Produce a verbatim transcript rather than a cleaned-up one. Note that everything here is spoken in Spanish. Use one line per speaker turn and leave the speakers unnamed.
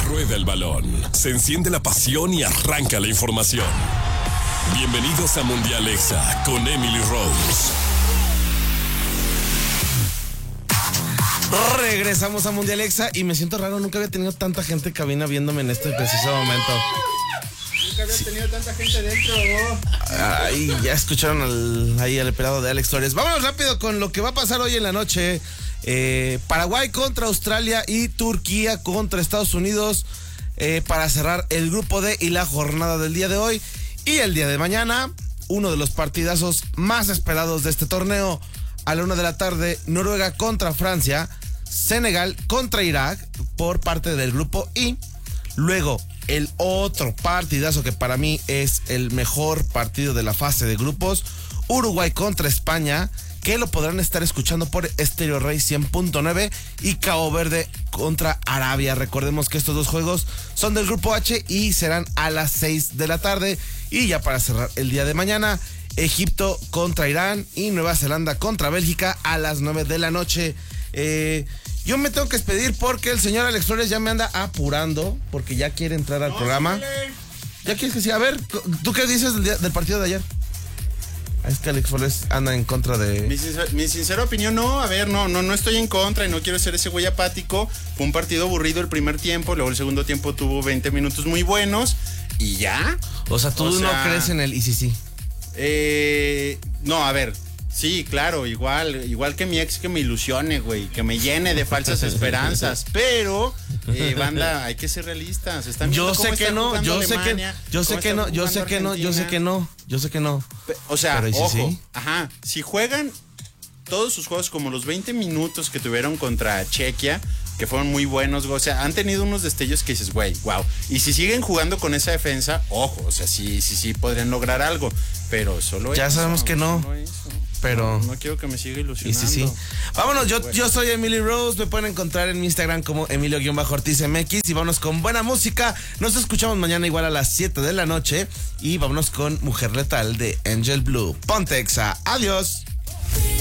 Rueda el balón, se enciende la pasión y arranca la información. Bienvenidos a Mundial Exa con Emily Rose.
Regresamos a Mundial Exa y me siento raro, nunca había tenido tanta gente en cabina viéndome en este preciso momento.
Nunca había sí. tenido tanta gente dentro.
Ay, ya escucharon al, ahí al operado de Alex Torres. Vámonos rápido con lo que va a pasar hoy en la noche. Eh, Paraguay contra Australia y Turquía contra Estados Unidos eh, para cerrar el grupo D y la jornada del día de hoy. Y el día de mañana, uno de los partidazos más esperados de este torneo. A la una de la tarde, Noruega contra Francia, Senegal contra Irak por parte del grupo I. Luego, el otro partidazo que para mí es el mejor partido de la fase de grupos, Uruguay contra España, que lo podrán estar escuchando por Stereo Rey cien punto nueve, y Cabo Verde contra Arabia. Recordemos que estos dos juegos son del grupo H y serán a las seis de la tarde. Y ya para cerrar el día de mañana, Egipto contra Irán y Nueva Zelanda contra Bélgica a las nueve de la noche. Eh, yo me tengo que despedir porque el señor Alex Flores ya me anda apurando porque ya quiere entrar al no, programa. Dale. ¿Ya quieres que sí? A ver, ¿tú qué dices del, día, del partido de ayer? Es que Alex Flores anda en contra de...
Mi, sincer, mi sincera opinión, no, a ver, no, no, no estoy en contra y no quiero ser ese güey apático. Fue un partido aburrido el primer tiempo, luego el segundo tiempo tuvo veinte minutos muy buenos y ya.
O sea, tú o sea, no crees en el I C C.
Eh, no, a ver, sí, claro, igual, igual que mi ex, que me ilusione, güey, que me llene de falsas esperanzas, pero, eh, banda, hay que ser realistas. Están
yo sé que no, yo sé que, yo sé que no, yo sé que no, yo sé que no, yo sé que no.
O sea,
pero
ojo,
sí, sí.
ajá, si juegan todos sus juegos como los veinte minutos que tuvieron contra Chequia, que fueron muy buenos, o sea, han tenido unos destellos que dices, güey, wow. Y si siguen jugando con esa defensa, ojo, o sea, sí, sí, sí podrían lograr algo, pero solo
ya
eso,
sabemos que no, pero
no, no quiero que me siga ilusionando.
Y sí, sí. Vámonos, yo, yo soy Emily Rose, me pueden encontrar en mi Instagram como Emilio-Ortiz M X y vámonos con buena música. Nos escuchamos mañana igual a las siete de la noche y vámonos con Mujer Letal de Angel Blue. Ponte Exa, adiós.